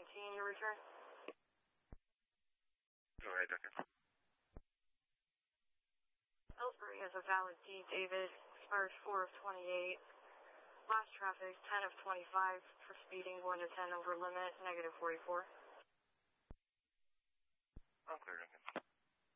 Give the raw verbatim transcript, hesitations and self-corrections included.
nineteen, your return. Go ahead, Duncan. Ellsbury has a valid D, David. Expired four of twenty-eight. Last traffic, ten of twenty-five. For speeding, one to ten over limit, negative forty-four. I'm clear, Duncan.